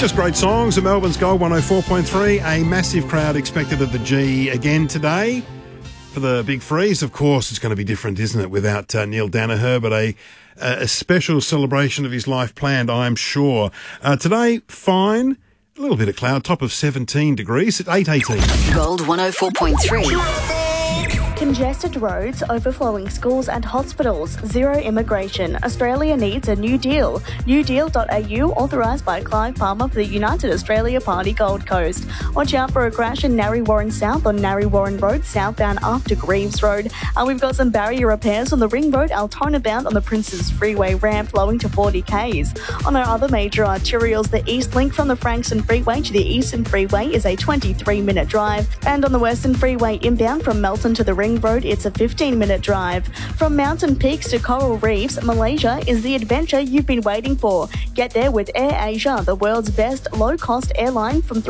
Just great songs at Melbourne's Gold 104.3. A massive crowd expected at the G again today for the big freeze. Of course, it's going to be different, isn't it, without Neil Danaher, but a special celebration of his life planned, I'm sure. Today, fine, a little bit of cloud, top of 17 degrees at 8:18. Gold 104.3. Congested roads, overflowing schools and hospitals, zero immigration. Australia needs a new deal. newdeal.au, authorised by Clive Palmer for the United Australia Party Gold Coast. Watch out for a crash in Narre Warren South on Narre Warren Road, southbound after Greaves Road. And we've got some barrier repairs on the Ring Road, Altona bound on the Princes Freeway ramp, flowing to 40 Ks. On our other major arterials, the East Link from the Frankston Freeway to the Eastern Freeway is a 23-minute drive. And on the Western Freeway inbound from Melton to the Ring Road, it's a 15-minute drive. From Mountain Peaks to Coral Reefs, Malaysia is the adventure you've been waiting for. Get there with Air Asia, the world's best low-cost airline from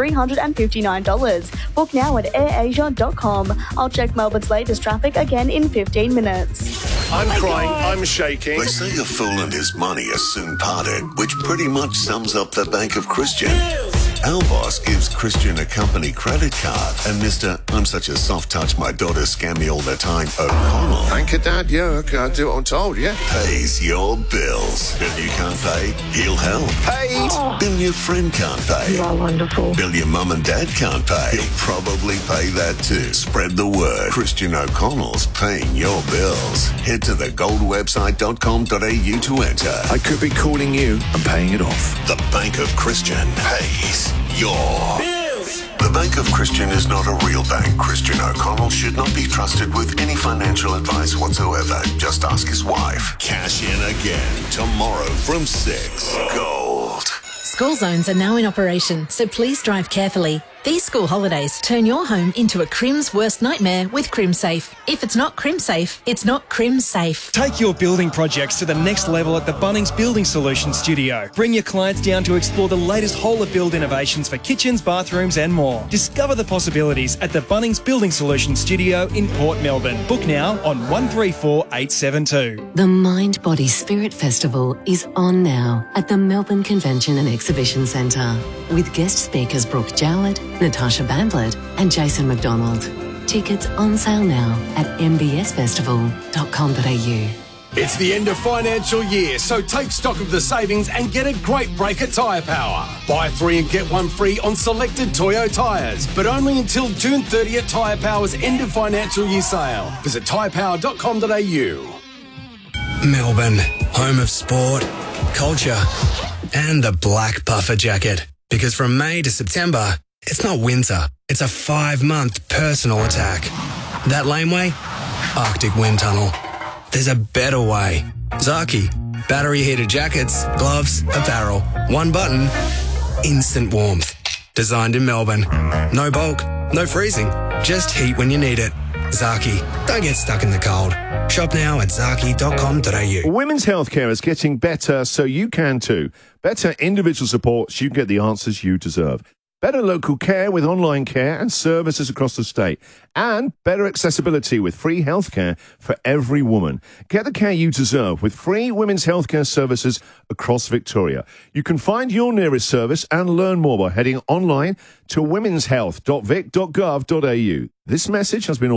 $359. Book now at airasia.com. I'll check Melbourne's latest traffic again in 15 minutes. I'm crying, I'm shaking. They say a fool and his money are soon parted, which pretty much sums up the Bank of Christian. Our boss gives Christian a company credit card, and Mr. I'm such a soft touch, my daughters scam me all the time, O'Connell. Thank you, Dad. Yeah, I do what I'm told, yeah. Pays your bills. Bill you can't pay, he'll help. Paid. Bill your friend can't pay. You are wonderful. Bill your mum and dad can't pay. He'll probably pay that too. Spread the word. Christian O'Connell's paying your bills. Head to thegoldwebsite.com.au to enter. I could be calling you and paying it off. The Bank of Christian pays your bills. The Bank of Christian is not a real bank. Christian O'Connell should not be trusted with any financial advice whatsoever. Just ask his wife. Cash in again tomorrow from 6. Gold. School zones are now in operation, so please drive carefully. These school holidays turn your home into a Crim's worst nightmare with CrimSafe. If it's not CrimSafe, it's not CrimSafe. Take your building projects to the next level at the Bunnings Building Solutions Studio. Bring your clients down to explore the latest whole-of-build innovations for kitchens, bathrooms and more. Discover the possibilities at the Bunnings Building Solutions Studio in Port Melbourne. Book now on 134872. The Mind, Body, Spirit Festival is on now at the Melbourne Convention and Exhibition Centre with guest speakers Brooke Jowett, Natasha Bamblett and Jason McDonald. Tickets on sale now at mbsfestival.com.au. It's the end of financial year, so take stock of the savings and get a great break at Tyre Power. Buy 3 and get 1 free on selected Toyo tyres, but only until June 30th Tyre Power's end of financial year sale. Visit tyrepower.com.au. Melbourne, home of sport, culture and the black puffer jacket. Because from May to September, it's not winter, it's a 5-month personal attack. That laneway? Arctic Wind Tunnel. There's a better way. Zaki. Battery heated jackets, gloves, apparel. One button, instant warmth. Designed in Melbourne. No bulk, no freezing. Just heat when you need it. Zaki. Don't get stuck in the cold. Shop now at zaki.com.au. Women's healthcare is getting better, so you can too. Better individual support so you get the answers you deserve. Better local care with online care and services across the state. And better accessibility with free healthcare for every woman. Get the care you deserve with free women's healthcare services across Victoria. You can find your nearest service and learn more by heading online to womenshealth.vic.gov.au. This message has been